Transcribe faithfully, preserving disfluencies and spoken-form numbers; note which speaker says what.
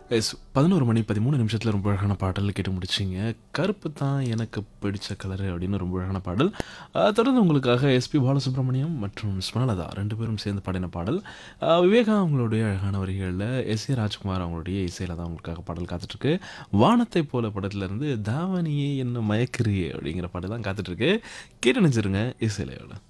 Speaker 1: S பதினொரு மணி பதிமூணு நிமிஷத்துல ரொம்ப அழகான பாடல் கேட்டு முடிச்சீங்க. "கருப்பு தான் எனக்கு பிடிச்ச கலரு" அப்படின்னு ரொம்ப அழகான பாடல். அ தொடர்ந்து உங்களுக்காக எஸ்பி பாலசுப்ரமணியம் மற்றும் ஸ்வர்ணலதா ரெண்டு பேரும் சேர்ந்து பாடின பாடல். அ விவேகா அவங்களுடைய அழகான வரிகள்ல, எஸ் ஏ ராஜ்குமார் அவங்களுடைய இசையில தான் உங்களுக்காக பாடல் காத்துட்ருக்கு. "வானத்தைப் போல" படத்துலருந்து "தாவணியே என்ன மயக்குறியே" அப்படிங்கிற பாட்டு தான் காத்துட்ருக்கு. கேட்டு நினைச்சிருங்க இசையிலையோட.